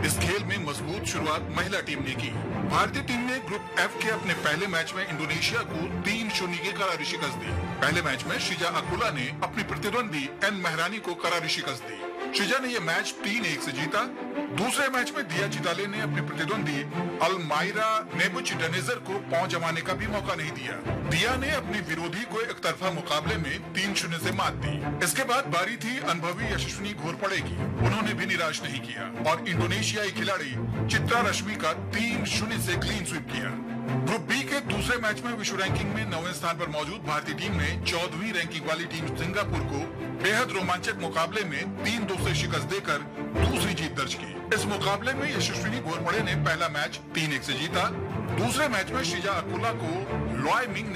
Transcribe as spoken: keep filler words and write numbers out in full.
इस खेल में मजबूत शुरुआत महिला टीम ने की। भारतीय टीम ने ग्रुप एफ के अपने पहले मैच में इंडोनेशिया को तीन शून्य की करारी शिकस्त दी। पहले मैच में श्रीजा अकुला ने अपनी प्रतिद्वंदी एन महरानी को करारी शिकस्त दी। श्रीजा ने यह मैच तीन एक से जीता। दूसरे मैच में दिया चिताले ने अपनी प्रतिद्वंदी अलमायरा नेबुचिडनेजर को पांव जमाने का भी मौका नहीं दिया। दिया ने अपनी विरोधी को एक तरफा मुकाबले में तीन शून्य से मात दी। इसके बाद बारी थी अनुभवी यशस्विनी घोरपड़े की। उन्होंने भी निराश नहीं किया और इंडोनेशियाई खिलाड़ी चित्रा रश्मि का तीन शून्य से क्लीन स्वीप किया। ग्रुप बी के दूसरे मैच में विश्व रैंकिंग में नौवें स्थान पर मौजूद भारतीय टीम ने चौदहवीं रैंकिंग वाली टीम सिंगापुर को बेहद रोमांचक मुकाबले में तीन दो से शिकस्त देकर दूसरी जीत दर्ज की। इस मुकाबले में यशस्विनी घोरपड़े ने पहला मैच तीन एक से जीता। दूसरे मैच में श्रीजा अकुला को लॉय मिंग